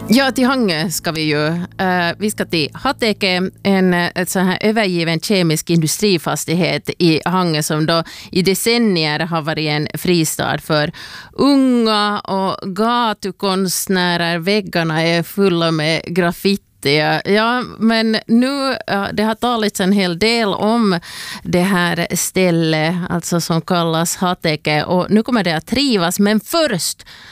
Ja, till Hangö ska vi ju. Vi ska till Hateke, ett så här övergiven kemisk industrifastighet i Hangö som då i decennier har varit en fristad för unga och gatukonstnärer. Väggarna är fulla med graffiti. Ja, men nu det har talats en hel del om det här stället, alltså som kallas Hateke, och nu kommer det att trivas, men först